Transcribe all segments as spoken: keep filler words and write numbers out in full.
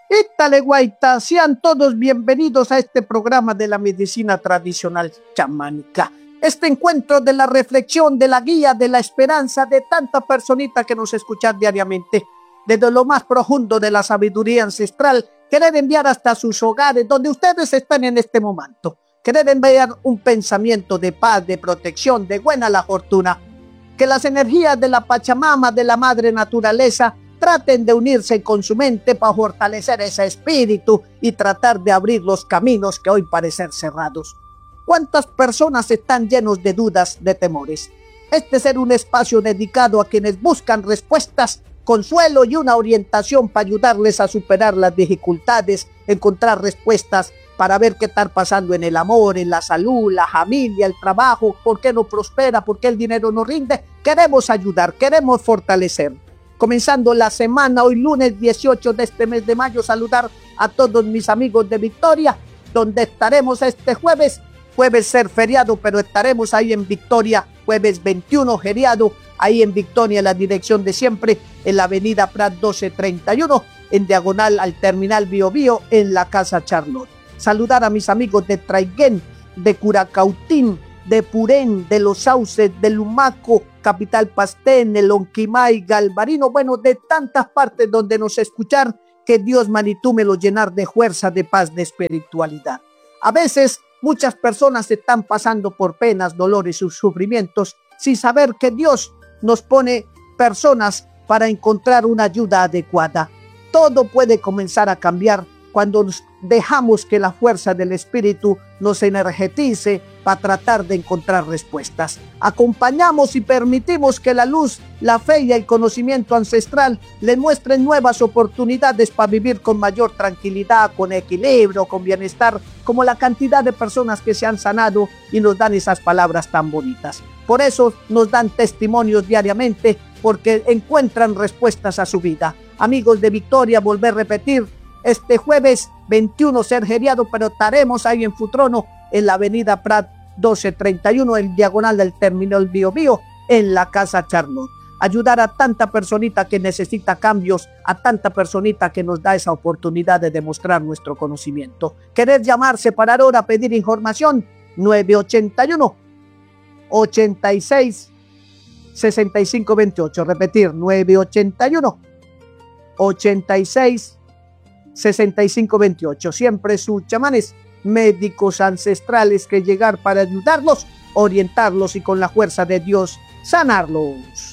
Ítale guaita, sean todos bienvenidos a este programa de la medicina tradicional chamánica. Este encuentro de la reflexión, de la guía, de la esperanza de tanta personita que nos escuchan diariamente. Desde lo más profundo de la sabiduría ancestral, querer enviar hasta sus hogares, donde ustedes están en este momento. Querer enviar un pensamiento de paz, de protección, de buena la fortuna. Que las energías de la Pachamama, de la Madre Naturaleza, traten de unirse con su mente para fortalecer ese espíritu y tratar de abrir los caminos que hoy parecen cerrados. ¿Cuántas personas están llenos de dudas, de temores? Este ser un espacio dedicado a quienes buscan respuestas, consuelo y una orientación para ayudarles a superar las dificultades, encontrar respuestas para ver qué está pasando en el amor, en la salud, la familia, el trabajo, por qué no prospera, por qué el dinero no rinde. Queremos ayudar, queremos fortalecer. Comenzando la semana, hoy lunes dieciocho de este mes de mayo, saludar a todos mis amigos de Victoria, donde estaremos este jueves, jueves ser feriado, pero estaremos ahí en Victoria, jueves veintiuno feriado, ahí en Victoria, en la dirección de siempre, en la avenida Prat doce treinta y uno, en diagonal al terminal Bio Bio, en la Casa Charlotte. Saludar a mis amigos de Traiguén, de Curacautín, de Purén, de Los Sauces, de Lumaco, Capital Pastén, el Onquimay, Galvarino, bueno, de tantas partes donde nos escuchar, que Dios manitúme lo llenar de fuerza, de paz, de espiritualidad. A veces muchas personas están pasando por penas, dolores y sufrimientos sin saber que Dios nos pone personas para encontrar una ayuda adecuada. Todo puede comenzar a cambiar cuando nos dejamos que la fuerza del espíritu nos energetice para tratar de encontrar respuestas. Acompañamos y permitimos que la luz, la fe y el conocimiento ancestral les muestren nuevas oportunidades para vivir con mayor tranquilidad, con equilibrio, con bienestar, como la cantidad de personas que se han sanado y nos dan esas palabras tan bonitas. Por eso nos dan testimonios diariamente, porque encuentran respuestas a su vida. Amigos de Victoria, volver a repetir, este jueves veintiuno ser feriado, pero estaremos ahí en Futrono, en la avenida Prat doce treinta y uno, el diagonal del terminal Bio Bio, en la Casa Charlotte. Ayudar a tanta personita que necesita cambios, a tanta personita que nos da esa oportunidad de demostrar nuestro conocimiento. Querer llamar, separar hora, pedir información, nueve ochenta y uno, ochenta y seis, sesenta y cinco veintiocho. Repetir, nueve ochenta y uno, ochenta y seis, sesenta y cinco veintiocho. Siempre sus chamanes, médicos ancestrales, que llegar para ayudarlos, orientarlos y con la fuerza de Dios sanarlos.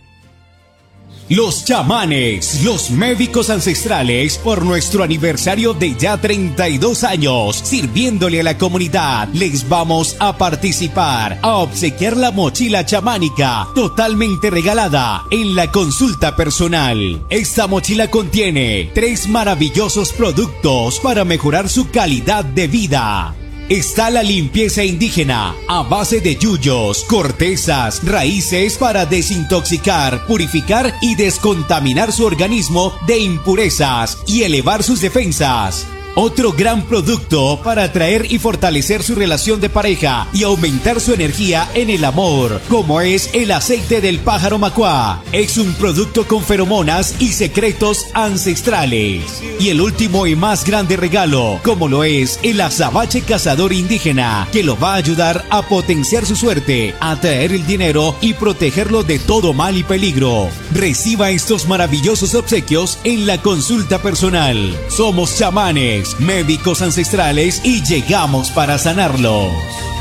Los chamanes, los médicos ancestrales, por nuestro aniversario de ya treinta y dos años, sirviéndole a la comunidad, les vamos a participar, a obsequiar la mochila chamánica, totalmente regalada, en la consulta personal. Esta mochila contiene tres maravillosos productos para mejorar su calidad de vida. Está la limpieza indígena a base de yuyos, cortezas, raíces para desintoxicar, purificar y descontaminar su organismo de impurezas y elevar sus defensas. Otro gran producto para atraer y fortalecer su relación de pareja y aumentar su energía en el amor, como es el aceite del pájaro macuá. Es un producto con feromonas y secretos ancestrales. Y el último y más grande regalo, como lo es el azabache cazador indígena, que lo va a ayudar a potenciar su suerte, atraer el dinero y protegerlo de todo mal y peligro. Reciba estos maravillosos obsequios en la consulta personal. Somos chamanes, médicos ancestrales, y llegamos para sanarlos.